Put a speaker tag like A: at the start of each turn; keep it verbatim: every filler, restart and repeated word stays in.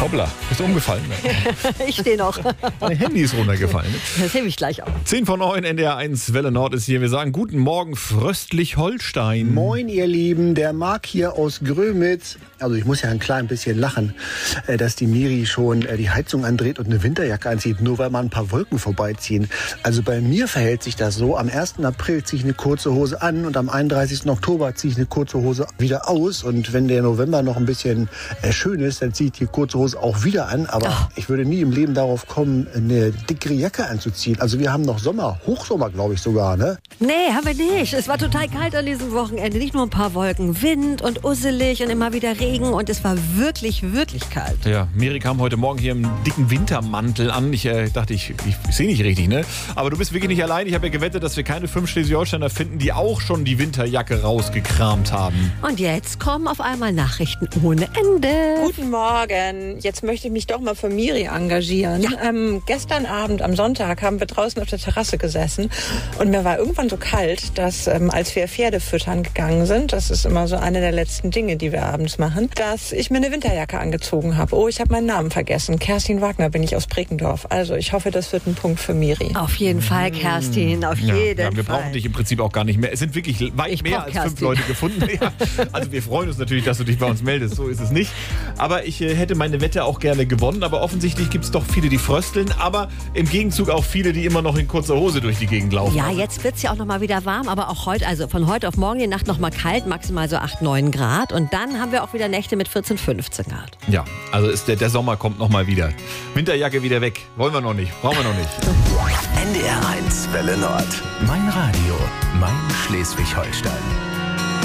A: Hoppla, bist du umgefallen?
B: Ich stehe noch.
A: Dein Handy ist runtergefallen.
B: Das hebe ich gleich auf.
A: zehn vor neun, N D R eins, Welle Nord ist hier. Wir sagen guten Morgen, Fröstlich-Holstein.
C: Moin, ihr Lieben, der Marc hier aus Grömitz. Also ich muss ja ein klein bisschen lachen, äh, dass die Miri schon äh, die Heizung andreht und eine Winterjacke anzieht, nur weil mal ein paar Wolken vorbeiziehen. Also bei mir verhält sich das so, am ersten April ziehe ich eine kurze Hose an und am einunddreißigsten Oktober ziehe ich eine kurze Hose wieder aus. Und wenn der November noch ein bisschen äh, schön ist, dann ziehe ich die kurze Hose auch wieder an. Aber
B: Oh.
C: ich würde nie im Leben darauf kommen, eine dickere Jacke anzuziehen. Also wir haben noch Sommer, Hochsommer glaube ich sogar, ne?
B: Nee, haben wir nicht. Es war total kalt an diesem Wochenende. Nicht nur ein paar Wolken, Wind und usselig und immer wieder Regen. Und es war wirklich, wirklich kalt.
A: Ja, Miri kam heute Morgen hier im dicken Wintermantel an. Ich äh, dachte, ich, ich, ich sehe nicht richtig, ne? Aber du bist wirklich nicht allein. Ich habe ja gewettet, dass wir keine fünf Schleswig-Holsteiner finden, die auch schon die Winterjacke rausgekramt haben.
B: Und jetzt kommen auf einmal Nachrichten ohne Ende.
D: Guten Morgen. Jetzt möchte ich mich doch mal für Miri engagieren.
B: Ja.
D: Ähm, gestern Abend am Sonntag haben wir draußen auf der Terrasse gesessen und mir war irgendwann so kalt, dass ähm, als wir Pferde füttern gegangen sind, das ist immer so eine der letzten Dinge, die wir abends machen, dass ich mir eine Winterjacke angezogen habe. Oh, ich habe meinen Namen vergessen. Kerstin Wagner bin ich aus Breckendorf. Also ich hoffe, das wird ein Punkt für Miri.
B: Auf jeden Fall, Kerstin, auf
A: Ja,
B: jeden
A: ja, wir
B: Fall.
A: brauchen dich im Prinzip auch gar nicht mehr. Es sind wirklich weit
B: Ich
A: mehr
B: brauch
A: als fünf
B: Kerstin.
A: Leute gefunden. Ja, also wir freuen uns natürlich, dass du dich bei uns meldest. So ist es nicht. Aber ich äh, hätte meine Wette auch gerne gewonnen. Aber offensichtlich gibt es doch viele, die frösteln. Aber im Gegenzug auch viele, die immer noch in kurzer Hose durch die Gegend laufen.
B: Ja, jetzt wird es ja auch noch mal wieder warm, aber auch heute, also von heute auf morgen die Nacht noch mal kalt, maximal so acht, neun Grad. Und dann haben wir auch wieder Nächte mit vierzehn, fünfzehn Grad.
A: Ja, also ist der, der Sommer kommt noch mal wieder. Winterjacke wieder weg. Wollen wir noch nicht. Brauchen wir noch nicht.
E: N D R eins, Welle Nord. Mein Radio, mein Schleswig-Holstein.